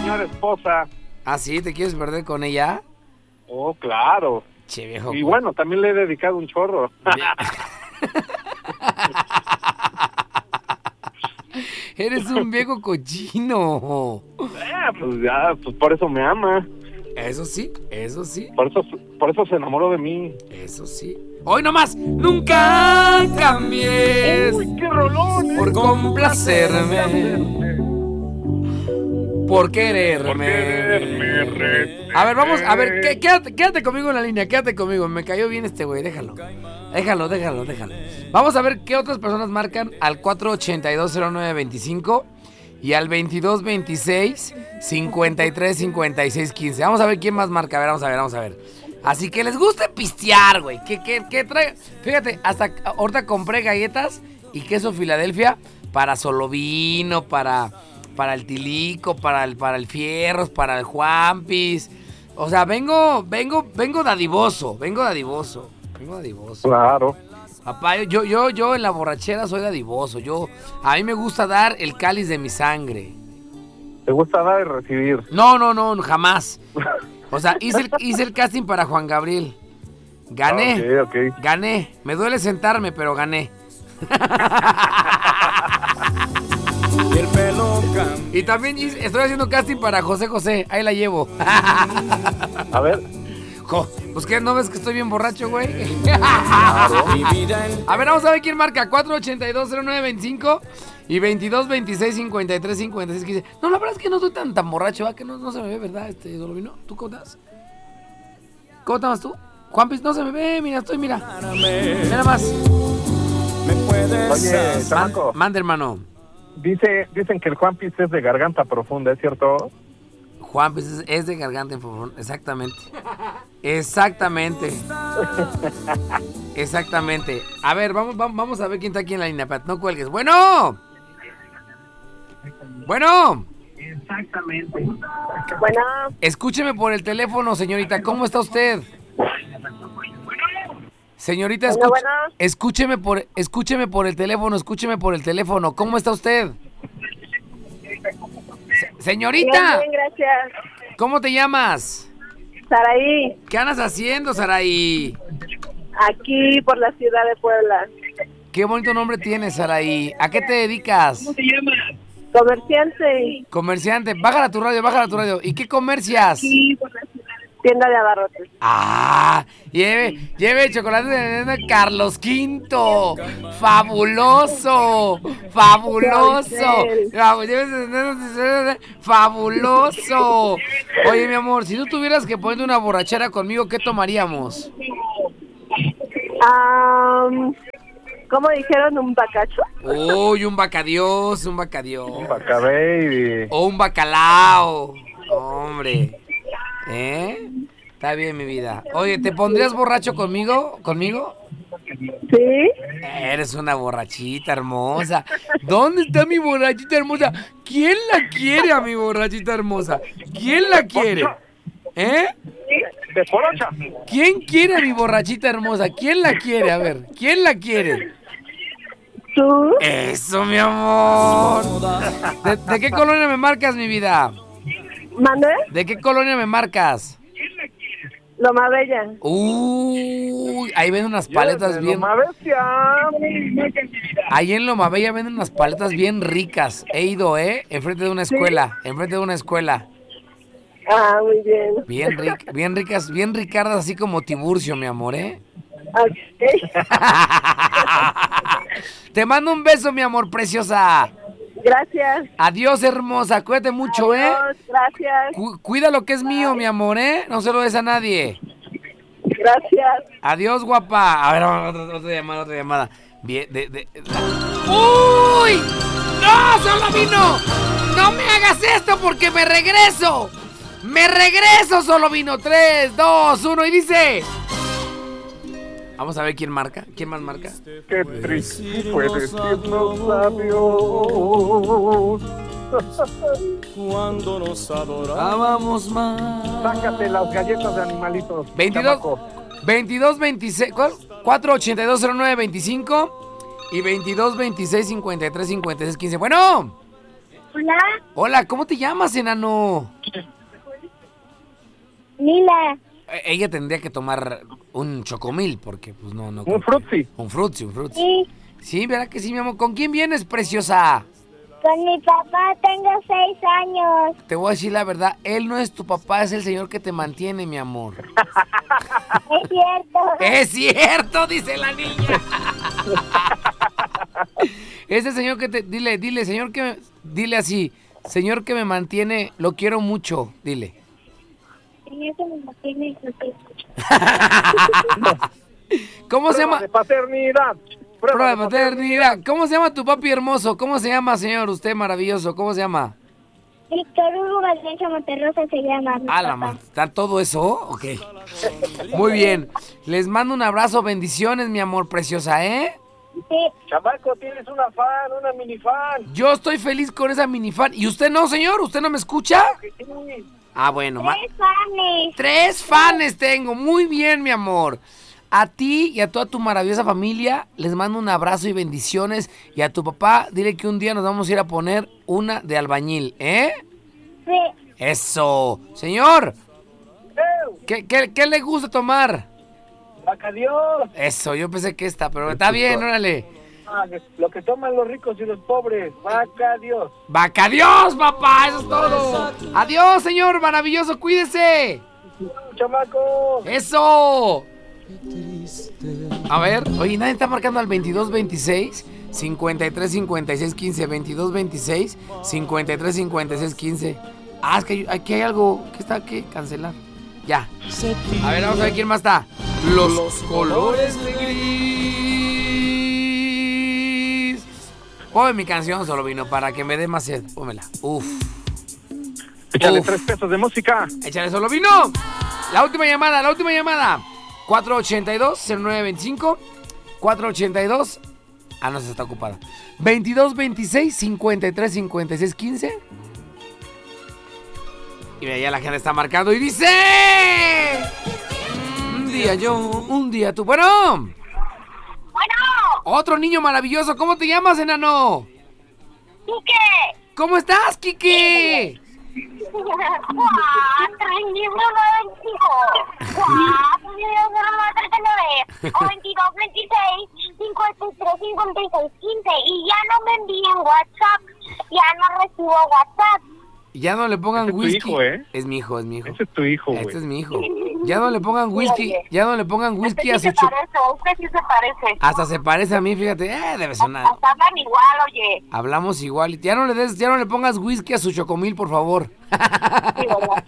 señora esposa. ¿Ah, sí? ¿Te quieres perder con ella? Oh, claro. Che, viejo. Y bueno, también le he dedicado un chorro. Eres un viejo cochino. Pues ya, pues por eso me ama. Eso sí, eso sí. Por eso se enamoró de mí. Eso sí. Hoy nomás, nunca cambies. ¡Uy, qué rolón! Por complacerme. Por quererme. A ver, vamos, a ver, quédate conmigo en la línea, quédate conmigo. Me cayó bien este güey, déjalo. Vamos a ver qué otras personas marcan al 4820925 y al 2226-535615. Vamos a ver quién más marca, vamos a ver. Así que les gusta pistear, güey. Que trae. Fíjate, hasta ahorita compré galletas y queso Filadelfia para Solovino, para el Tilico, para el Fierros, para el Juanpis. O sea, vengo dadivoso. Claro. Papá, yo en la borrachera soy dadivoso. A mí me gusta dar el cáliz de mi sangre. ¿Te gusta dar y recibir? No, jamás. O sea, hice el casting para Juan Gabriel. Gané. Okay. Gané. Me duele sentarme, pero gané. Y también estoy haciendo casting para José José. Ahí la llevo. A ver. Pues que no ves que estoy bien borracho, güey. Claro. A ver, vamos a ver quién marca. 4820925 y 2226-535615. No, la verdad es que no estoy tan borracho, ¿va? Que no se me ve, ¿verdad? Solovino, ¿tú cómo estás? ¿Cómo estás tú? Juanpis, no se me ve, mira, mira más. Oye, chamaco. Mande, hermano. Dicen que el Juanpis es de garganta profunda, ¿es cierto? Juanpis es de garganta profunda, exactamente. A ver, vamos a ver quién está aquí en la línea, Pat, no cuelgues. Bueno. Exactamente. Escúcheme por el teléfono, señorita, ¿cómo está usted? Señorita, escúcheme por el teléfono, ¿cómo está usted? Señorita. Bien, gracias. ¿Cómo te llamas? Saraí. ¿Qué andas haciendo, Saraí? Aquí por la ciudad de Puebla. Qué bonito nombre tienes, Saraí. ¿A qué te dedicas? ¿Cómo te llamas? Comerciante. Bájala tu radio. ¿Y qué comercias? Aquí por la ciudad. Tienda de abarrotes. Lleve chocolate de Carlos V. Fabuloso. Fabuloso. Oye, mi amor, si tú tuvieras que ponerte una borrachera conmigo, ¿qué tomaríamos? ¿Cómo dijeron? ¿Un bacacho? Uy, un bacadios. Un bacababy. O un bacalao. Hombre. Está bien, mi vida. Oye, ¿te pondrías borracho conmigo? Sí. Eres una borrachita hermosa. ¿Dónde está mi borrachita hermosa? ¿Quién la quiere a mi borrachita hermosa? ¿Quién la quiere? De porocha. ¿Quién quiere a mi borrachita hermosa? ¿Quién la quiere? A ver, ¿quién la quiere? ¿Tú? Eso, mi amor. ¿De qué colonia me marcas, mi vida? ¿Mande? ¿De qué colonia me marcas? Loma Bella. Uy, ahí venden unas paletas bien... Ahí en Loma Bella venden unas paletas bien ricas. He ido, enfrente de una escuela. ¿Sí? Enfrente de una escuela. Muy bien. Bien ricas, bien ricardas, así como Tiburcio, mi amor, Okay. Te mando un beso, mi amor, preciosa. Gracias. Adiós, hermosa. Cuídate mucho, Adiós, gracias. Cuida lo que es mío, mi amor, No se lo des a nadie. Gracias. Adiós, guapa. A ver, otra llamada. Bien, ¡Uy! ¡No, Solovino! ¡No me hagas esto porque me regreso! Solovino! 3, 2, 1 y dice... Vamos a ver quién marca. ¿Quién más marca? Qué triste fue decirnos adiós. Cuando nos adorábamos más. Sácate las galletas de animalitos. 26, ¿cuál? 4820925 y 2226-535615. Bueno. Hola. Hola, ¿cómo te llamas, enano? Lila. Ella tendría que tomar un chocomil, porque pues no. Un frutzi. Un frutzi. Sí. Sí, ¿verdad que sí, mi amor? ¿Con quién vienes, preciosa? Con mi papá tengo 6 años. Te voy a decir la verdad, él no es tu papá, es el señor que te mantiene, mi amor. Es cierto. ¡Es cierto!, dice la niña. Ese señor que te... Dile, señor que... Dile así, señor que me mantiene, lo quiero mucho, dile. Señor que me mantiene, lo quiero mucho. ¿Cómo se llama? De paternidad. Prueba de maternidad. ¿Cómo se llama tu papi hermoso? ¿Cómo se llama, señor? Usted maravilloso. ¿Cómo se llama? Víctor Hugo Valencia Monterrosa se llama. Ah, la madre. ¿Está todo eso? Ok. Muy bien. Les mando un abrazo. Bendiciones, mi amor preciosa, ¿eh? Sí. Chamaco, tienes una fan, una minifan. Yo estoy feliz con esa minifan. ¿Y usted no, señor? ¿Usted no me escucha? Sí. Ah, bueno. 3 fans. 3 fans tengo. Muy bien, mi amor. A ti y a toda tu maravillosa familia les mando un abrazo y bendiciones. Y a tu papá, dile que un día nos vamos a ir a poner una de albañil, ¿eh? Sí. Eso. Señor, ¿qué le gusta tomar? Vaca Dios. Eso, yo pensé que esta, pero está bien, órale. Lo que toman los ricos y los pobres. Vaca Dios. ¡Vaca Dios, papá! Eso es todo. Adiós, señor maravilloso, cuídese. Chamaco. Eso. A ver, oye, nadie está marcando al 2226 53 56 15, 2226 53 56 15. Ah, es que aquí hay algo que está que cancelar. Ya. A ver, vamos a ver quién más está. Los colores de gris. Ponme mi canción, solo vino para que me dé más sed. Pómela. Uf. Échale 3 pesos de música. Échale, solo vino. La última llamada. 482-0925. 482. Ah, no, se está ocupada. 2226 53 56 15. Y mira, ya la gente está marcando y dice: un día yo, un día tú. Bueno. Otro niño maravilloso. ¿Cómo te llamas, enano? Quique. ¿Cómo estás, Quique? 15 y ya no me envíen WhatsApp, ya no recibo WhatsApp. Ya no le pongan Ese es tu whisky. hijo, ¿eh? Es mi hijo. Ese es tu hijo, güey. Este es mi hijo. Ya no le pongan whisky. Ya no le pongan whisky a su Usted sí se parece. Hasta se parece a mí, fíjate. Debe sonar. Hasta hablan igual, oye. Hablamos igual. Ya no le pongas whisky a su chocomil, por favor. Sí, ¿verdad?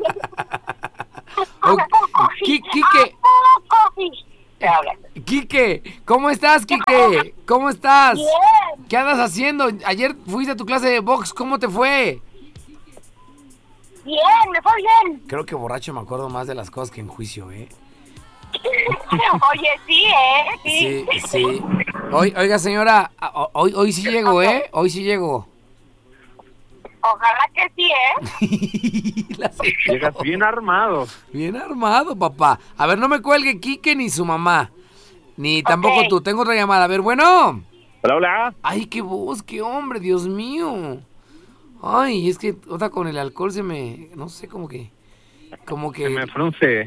Quique, ¿cómo estás, Quique? ¿Cómo estás? Bien. ¿Qué andas haciendo? Ayer fuiste a tu clase de box, ¿cómo te fue? Bien, me fue bien. Creo que borracho me acuerdo más de las cosas que en juicio, ¿eh? Oye, sí, ¿eh? Sí. Oiga, señora, hoy sí llego, ¿eh? Hoy sí llego. Ojalá que sí, ¿eh? Llegas bien armado. Bien armado, papá. A ver, no me cuelgue Quique ni su mamá. Ni tampoco tú. Tengo otra llamada. A ver, bueno. Hola. Ay, qué voz, qué hombre, Dios mío. Ay, es que otra con el alcohol se me... No sé, como que... Se me frunce.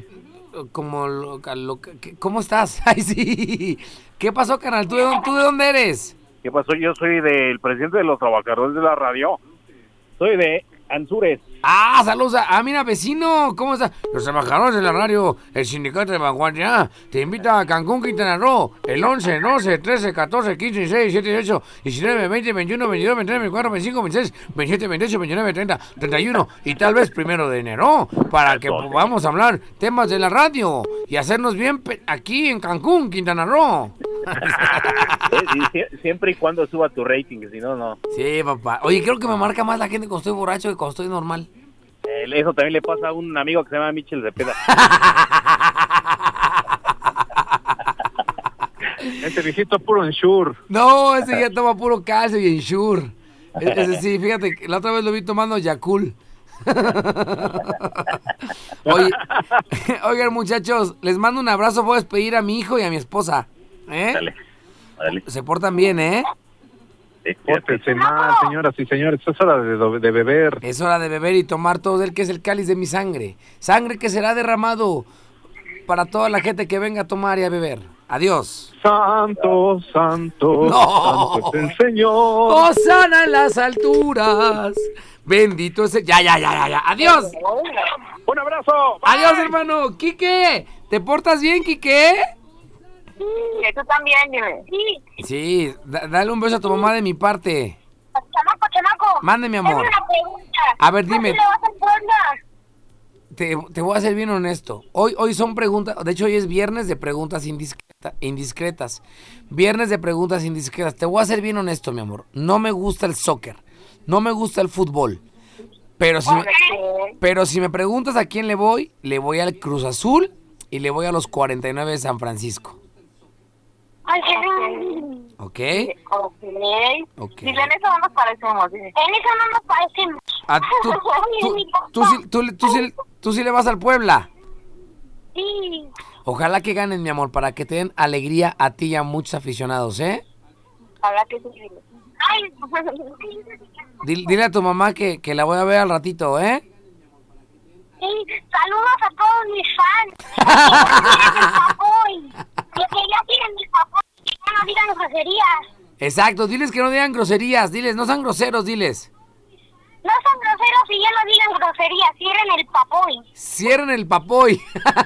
¿Cómo estás? Ay, sí. ¿Qué pasó, carnal? ¿Tú de dónde eres? ¿Qué pasó? Yo soy del presidente de los trabajadores de la radio. Soy de Anzures. Ah, saludos mira, vecino, ¿cómo estás? Los trabajadores de la radio, el sindicato de Vanguardia, te invita a Cancún, Quintana Roo, el 11, 12, 13, 14, 15, 16, 17, 18, 19, 20, 21, 22, 23, 24, 25, 26, 27, 28, 29, 30, 31 y tal vez 1 de enero, para que podamos hablar temas de la radio y hacernos bien aquí en Cancún, Quintana Roo. Siempre y cuando suba tu rating, si no, no. Sí, papá. Oye, creo que me marca más la gente cuando estoy borracho que cuando estoy normal. Eso también le pasa a un amigo que se llama Michel Cepeda. Ese viejito puro Ensure. No, ese ya toma puro calcio y Ensure. Ese sí, fíjate, la otra vez lo vi tomando Yakult. Oigan, muchachos, les mando un abrazo. Voy a despedir a mi hijo y a mi esposa. Dale. Se portan bien, ¿eh? Pórtese mal, señoras y señores, es hora de beber. Es hora de beber y tomar todo el que es el cáliz de mi sangre. Sangre que será derramado para toda la gente que venga a tomar y a beber. Adiós. Santo, santo, No. santo es el Señor. Hosana en las alturas. Bendito es el... Ya. Adiós. Un abrazo. Adiós, hermano. Quique, ¿te portas bien, Quique? Sí, tú también, dime. Sí. Sí, dale un beso a tu mamá de mi parte. Chamaco. Mande, mi amor. Tengo una pregunta. A ver, dime. ¿Cuándo le vas al Puebla? Te voy a ser bien honesto. Hoy son preguntas, de hecho hoy es viernes de preguntas indiscretas. Viernes de preguntas indiscretas. Te voy a ser bien honesto, mi amor. No me gusta el soccer, no me gusta el fútbol. Pero si me preguntas a quién le voy al Cruz Azul y le voy a los 49 de San Francisco. Ay, ¿Ok? Ok. Dile, en eso no nos parecemos. En eso no nos parecemos. Ah, tú sí le vas al Puebla. Sí. Ojalá que ganen, mi amor, para que te den alegría a ti y a muchos aficionados, ¿eh? Ojalá que sí. Ay. Dile a tu mamá que la voy a ver al ratito, ¿eh? Sí, saludos a todos mis fans. Y que ya tienen mi papá, que ya no digan groserías. Exacto, diles que no digan groserías, diles, no sean groseros, diles. No son groseros y ya no digan groserías, cierren el papoy. Cierren el papoy.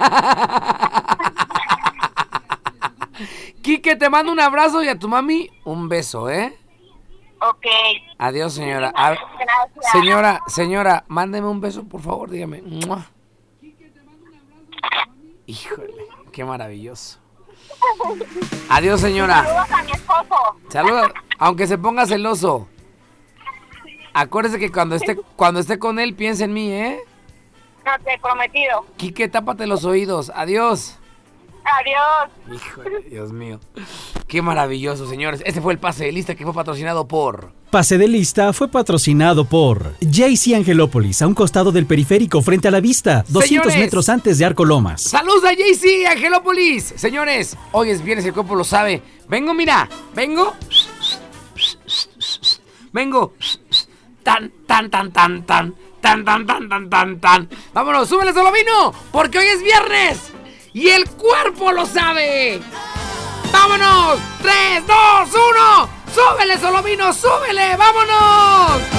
Quique, te mando un abrazo y a tu mami un beso, ¿eh? Ok. Adiós, señora. Gracias. Señora, mándeme un beso, por favor, dígame. ¡Mua! Híjole, qué maravilloso. Adiós, señora. Saludos a mi esposo. Saludos, aunque se ponga celoso. Acuérdese que cuando esté con él, piensa en mí, ¿eh? No te he prometido. Quique, tápate los oídos. Adiós. Adiós. Híjole, Dios mío. Qué maravilloso, señores. Este fue el Pase de Lista que fue patrocinado por... Pase de Lista fue patrocinado por JC Angelópolis, a un costado del periférico frente a la vista, 200 Señores, metros antes de Arco Lomas. ¡Saludos a JC Angelópolis! Señores, hoy es viernes, el cuerpo lo sabe. Vengo. Tan. Vámonos, súbele Solovino, porque hoy es viernes y el cuerpo lo sabe. ¡Vámonos! 3, 2, 1. ¡Súbele, Solovino! ¡Súbele! ¡Vámonos!